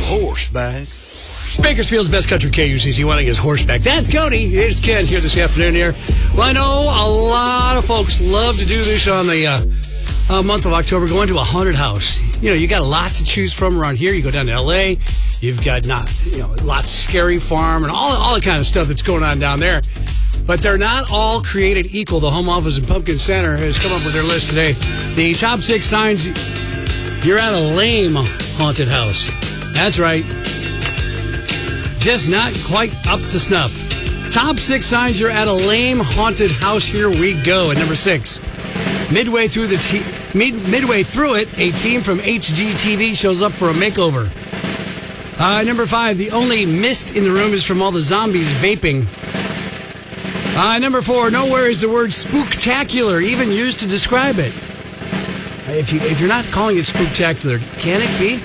horseback. Bakersfield's best country KUCC wanting his horseback. That's Cody. It's Ken here this afternoon here. Well, I know a lot of folks love to do this on the month of October, going to a haunted house. You know, you got a lot to choose from around here. You go down to L.A., you've got Lots Scary Farm and all the kind of stuff that's going on down there. But they're not all created equal. The Home Office and Pumpkin Center has come up with their list today. The top 6 signs you're at a lame haunted house. That's right. Just not quite up to snuff. Top 6 signs you're at a lame haunted house. Here we go. At number 6. Midway through it, a team from HGTV shows up for a makeover. Number 5. The only mist in the room is from all the zombies vaping. Number 4, nowhere is the word spooktacular even used to describe it. If you're not calling it spooktacular, can it be?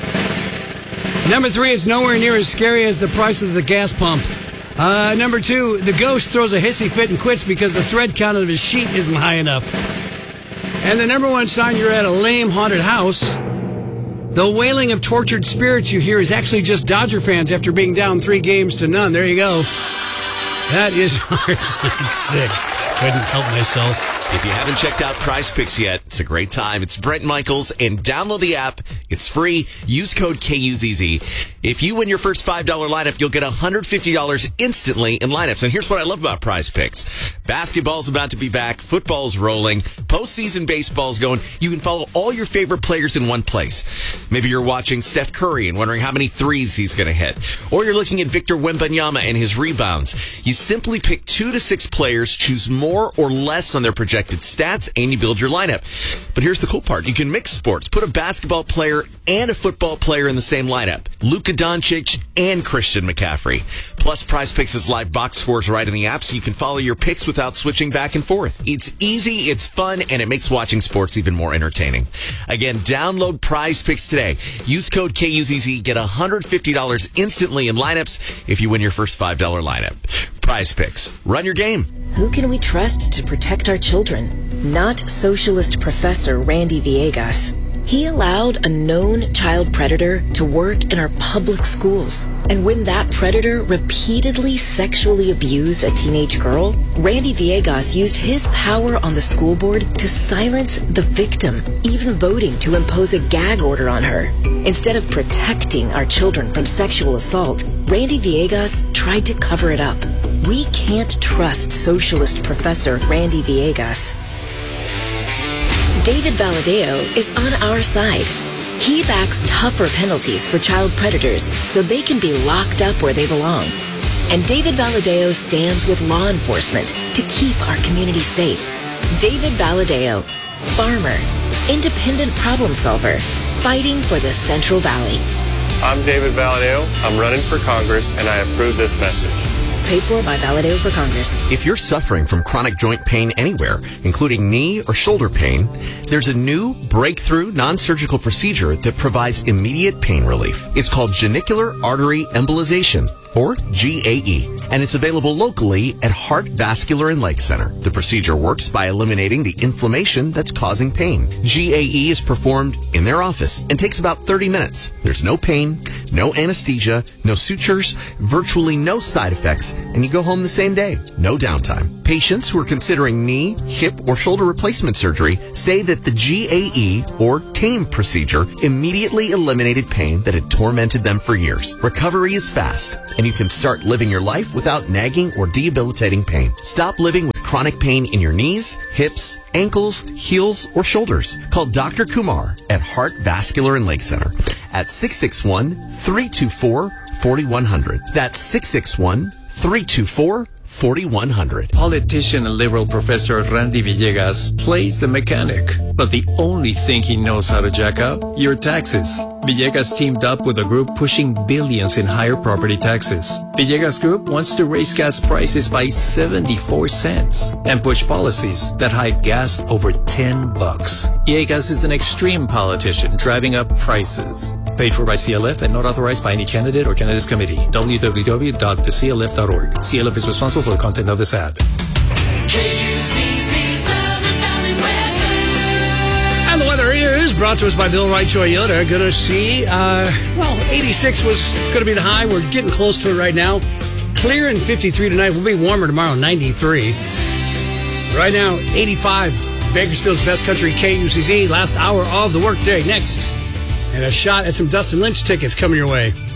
Number 3, it's nowhere near as scary as the price of the gas pump. Number 2, the ghost throws a hissy fit and quits because the thread count of his sheet isn't high enough. And the number 1 sign you're at a lame haunted house, the wailing of tortured spirits you hear is actually just Dodger fans after being down 3-0. There you go. That is hard. 6. Couldn't help myself. If you haven't checked out Prize Picks yet, it's a great time. It's Brent Michaels, and download the app. It's free. Use code KUZZ. If you win your first $5 lineup, you'll get $150 instantly in lineups. And here's what I love about Prize Picks. Basketball's about to be back. Football's rolling. Postseason baseball's going. You can follow all your favorite players in one place. Maybe you're watching Steph Curry and wondering how many threes he's going to hit. Or you're looking at Victor Wembanyama and his rebounds. You simply pick 2 to 6 players, choose more or less on their projected stats, and you build your lineup. But here's the cool part. You can mix sports. Put a basketball player and a football player in the same lineup. Luka Doncic and Christian McCaffrey. Plus, Prize Picks has live box scores right in the app, so you can follow your picks without switching back and forth. It's easy, it's fun, and it makes watching sports even more entertaining. Again, download Prize Picks today. Use code KUZZ. Get $150 instantly in lineups if you win your first $5 lineup. Prize Picks. Run your game. Who can we trust to protect our children? Not socialist Professor Randy Villegas. He allowed a known child predator to work in our public schools. And when that predator repeatedly sexually abused a teenage girl, Randy Villegas used his power on the school board to silence the victim, even voting to impose a gag order on her. Instead of protecting our children from sexual assault, Randy Villegas tried to cover it up. We can't trust socialist Professor Randy Villegas. David Valadeo is on our side. He backs tougher penalties for child predators so they can be locked up where they belong. And David Valadeo stands with law enforcement to keep our community safe. David Valadeo, farmer, independent problem solver, fighting for the Central Valley. I'm David Valadeo. I'm running for Congress, and I approve this message. Paid for by Valadeo for Congress. If you're suffering from chronic joint pain anywhere, including knee or shoulder pain, there's a new breakthrough non-surgical procedure that provides immediate pain relief. It's called genicular artery embolization, or GAE, and it's available locally at Heart, Vascular, and Leg Center. The procedure works by eliminating the inflammation that's causing pain. GAE is performed in their office and takes about 30 minutes. There's no pain, no anesthesia, no sutures, virtually no side effects, and you go home the same day. No downtime. Patients who are considering knee, hip, or shoulder replacement surgery say that the GAE, or TAME procedure, immediately eliminated pain that had tormented them for years. Recovery is fast, and you can start living your life without nagging or debilitating pain. Stop living with chronic pain in your knees, hips, ankles, heels, or shoulders. Call Dr. Kumar at Heart, Vascular, and Leg Center at 661-324-4100. That's 661-324-4100. Politician and liberal Professor Randy Villegas plays the mechanic, but the only thing he knows how to jack up, your taxes. Villegas teamed up with a group pushing billions in higher property taxes. Villegas Group wants to raise gas prices by 74 cents and push policies that hike gas over $10. Villegas is an extreme politician driving up prices. Paid for by CLF and not authorized by any candidate or candidates committee. www.theclf.org. CLF is responsible for the content of this ad. And the weather is brought to us by Bill Wright Toyota. Going to see, 86 was going to be the high. We're getting close to it right now. Clear and 53 tonight. We'll be warmer tomorrow, 93. Right now, 85. Bakersfield's Best Country KUCZ. Last hour of the workday. Next, and a shot at some Dustin Lynch tickets coming your way.